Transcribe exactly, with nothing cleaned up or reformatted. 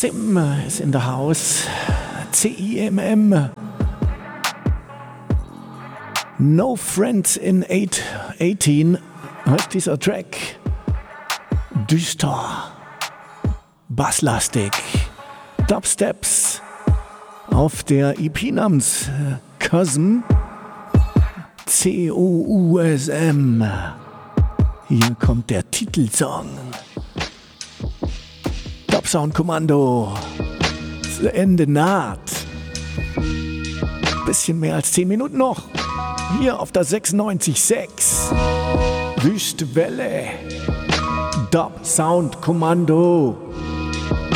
Sim ist in der Haus. C I M M. No Friends in eight eighteen heißt dieser Track. Düster, basslastig, Dubsteps auf der E P namens Cousin. C O U S M. Hier kommt der Titelsong. Dubsound Kommando. Das Ende naht. Bisschen mehr als zehn Minuten noch. Hier auf der sechsundneunzig Komma sechs. Wüstewelle. Dubsound Kommando.